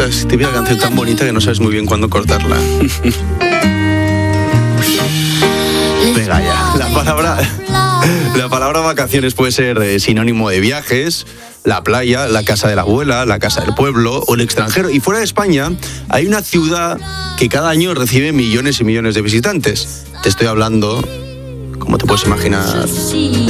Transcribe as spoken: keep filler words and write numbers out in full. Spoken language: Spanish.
Esta es típica canción tan bonita que no sabes muy bien cuándo cortarla. Venga ya, la palabra, la palabra vacaciones puede ser eh, sinónimo de viajes, la playa, la casa de la abuela, la casa del pueblo o el extranjero. Y fuera de España hay una ciudad que cada año recibe millones y millones de visitantes. Te estoy hablando, como te puedes imaginar,